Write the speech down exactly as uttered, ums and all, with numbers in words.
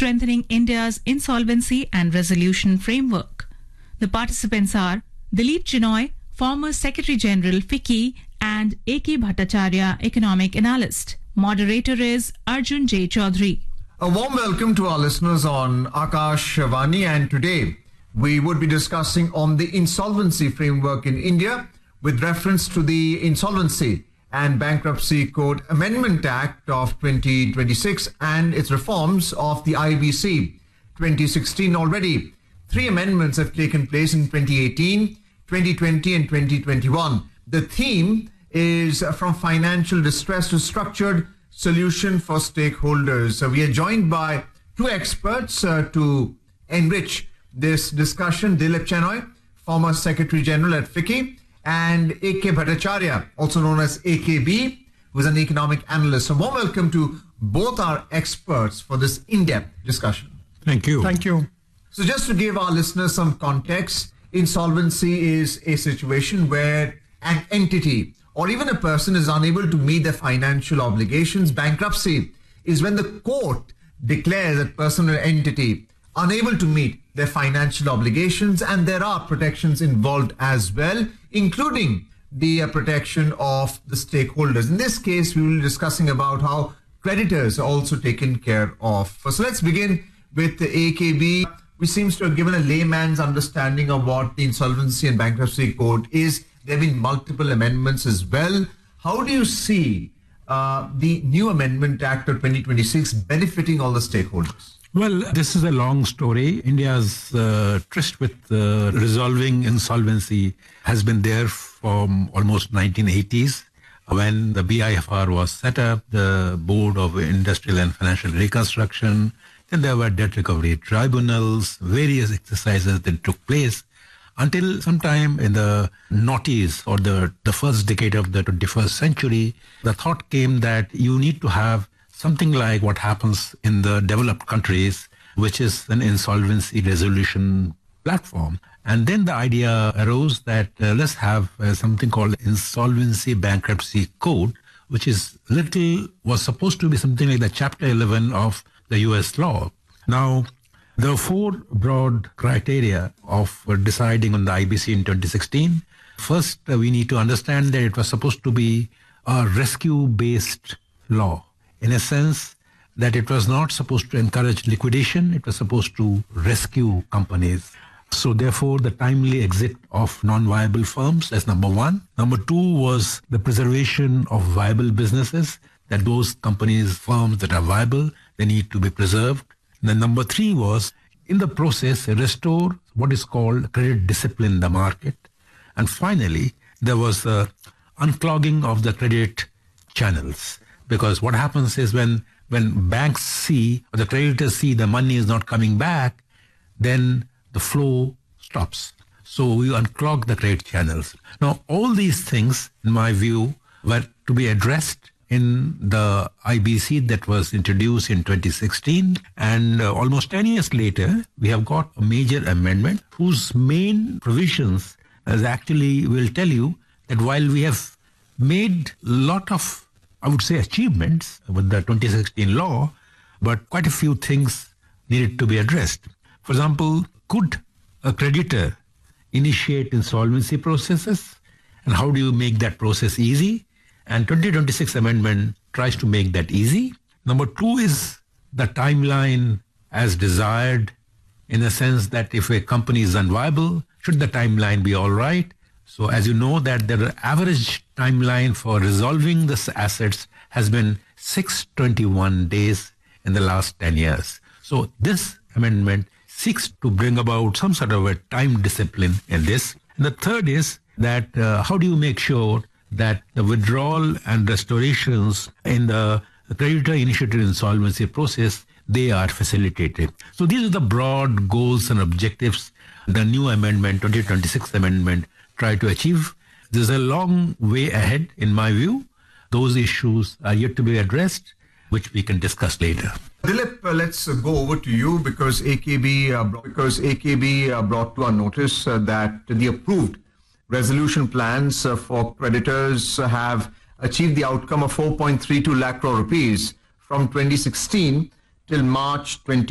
strengthening India's insolvency and resolution framework. The participants are Dilip Chinoy, former Secretary General FICCI, and A K Bhattacharya, economic analyst. Moderator is Arjun J. Chaudhary. A warm welcome to our listeners on Akashvani, and today we would be discussing on the insolvency framework in India with reference to the Insolvency and Bankruptcy Code Amendment Act of twenty twenty-six and its reforms of the I B C twenty sixteen. Already, three amendments have taken place in twenty eighteen, twenty twenty and twenty twenty-one. The theme is from financial distress to structured solution for stakeholders. So we are joined by two experts uh, to enrich this discussion. Dilip Chinoy, former Secretary General at FICCI, and A K Bhattacharya, also known as A K B, who is an economic analyst. So warm welcome to both our experts for this in-depth discussion. Thank you. Thank you. So just to give our listeners some context, insolvency is a situation where an entity or even a person is unable to meet their financial obligations. Bankruptcy is when the court declares that person or entity unable to meet their financial obligations, and there are protections involved as well, including the uh, protection of the stakeholders. In this case, we will be discussing about how creditors are also taken care of. So let's begin with the A K B, which seems to have given a layman's understanding of what the Insolvency and Bankruptcy Code is. There have been multiple amendments as well. How do you see uh, the new Amendment Act of twenty twenty-six benefiting all the stakeholders? Well, this is a long story. India's uh, tryst with uh, resolving insolvency has been there from almost nineteen eighties. When the B I F R was set up, the Board of Industrial and Financial Reconstruction, then there were debt recovery tribunals, various exercises that took place until sometime in the noughties or the, the first decade of the twenty-first century, the thought came that you need to have something like what happens in the developed countries, which is an insolvency resolution platform. And then the idea arose that uh, let's have uh, something called Insolvency Bankruptcy Code, which is little, was supposed to be something like the Chapter eleven of the U S law. Now, there are four broad criteria of uh, deciding on the I B C in twenty sixteen. First, uh, we need to understand that it was supposed to be a rescue-based law, in a sense that it was not supposed to encourage liquidation, it was supposed to rescue companies. So therefore, the timely exit of non-viable firms, that's number one. Number two was the preservation of viable businesses, that those companies, firms that are viable, they need to be preserved. And then number three was, in the process, restore what is called credit discipline in the market. And finally, there was the unclogging of the credit channels. Because what happens is when, when banks see, or the creditors see the money is not coming back, then the flow stops. So we unclog the credit channels. Now, all these things, in my view, were to be addressed in the I B C that was introduced in twenty sixteen. And uh, almost ten years later, we have got a major amendment whose main provisions as actually will tell you that while we have made a lot of, I would say, achievements with the twenty sixteen law, but quite a few things needed to be addressed. For example, could a creditor initiate insolvency processes? And how do you make that process easy? And twenty twenty-six amendment tries to make that easy. Number two is the timeline as desired, in a sense that if a company is unviable, should the timeline be all right? So as you know that the average timeline for resolving the assets has been six hundred twenty-one days in the last ten years. So this amendment seeks to bring about some sort of a time discipline in this. And the third is that uh, how do you make sure that the withdrawal and restorations in the creditor-initiated insolvency process, they are facilitated. So these are the broad goals and objectives the new amendment, twenty twenty-six amendment, try to achieve. There's a long way ahead, in my view. Those issues are yet to be addressed, which we can discuss later. Dilip, uh, let's uh, go over to you because A K B uh, because A K B uh, brought to our notice uh, that the approved resolution plans uh, for creditors uh, have achieved the outcome of four point three two lakh crore rupees from twenty sixteen till March twenty